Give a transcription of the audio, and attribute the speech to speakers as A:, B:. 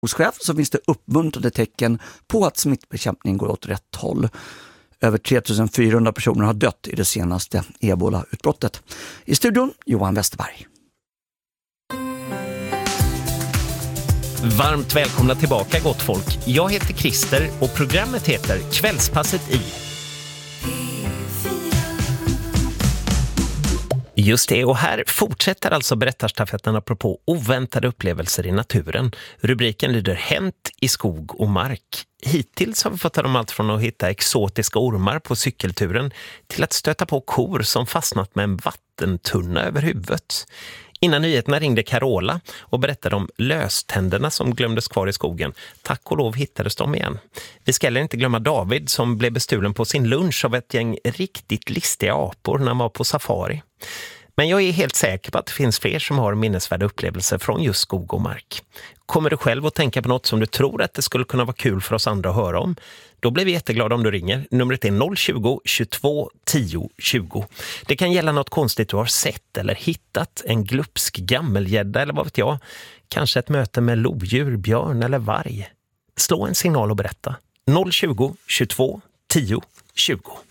A: Chef så finns det uppmuntrande tecken på att smittbekämpningen går åt rätt håll. Över 3400 personer har dött i det senaste Ebola-utbrottet. I studion Johan Westerberg.
B: Varmt välkomna tillbaka gott folk. Jag heter Christer och programmet heter Kvällspasset i. Just det, och här fortsätter alltså berättarstafetten apropå oväntade upplevelser i naturen. Rubriken lyder Hänt i skog och mark. Hittills har vi fått höra om allt från att hitta exotiska ormar på cykelturen till att stöta på kor som fastnat med en vattentunna över huvudet. Innan nyheterna ringde Carola och berättade om löständerna som glömdes kvar i skogen. Tack och lov hittades de igen. Vi ska heller inte glömma David som blev bestulen på sin lunch av ett gäng riktigt listiga apor när han var på safari. Men jag är helt säker på att det finns fler som har minnesvärda upplevelser från just skog och mark. Kommer du själv att tänka på något som du tror att det skulle kunna vara kul för oss andra att höra om? Då blir vi jätteglada om du ringer. Numret är 020 22 10 20. Det kan gälla något konstigt du har sett eller hittat. En glupsk gammelgädda eller vad vet jag. Kanske ett möte med lodjur, björn eller varg. Slå en signal och berätta. 020 22 10 20.